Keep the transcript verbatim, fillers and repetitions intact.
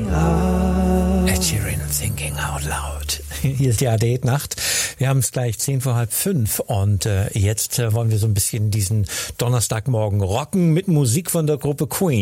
out. Ed Sheeran, Thinking Out Loud. Hier ist die A R D-Nacht. Wir haben es gleich zehn vor halb fünf und äh, jetzt äh, wollen wir so ein bisschen diesen Donnerstagmorgen rocken mit Musik von der Gruppe Queen.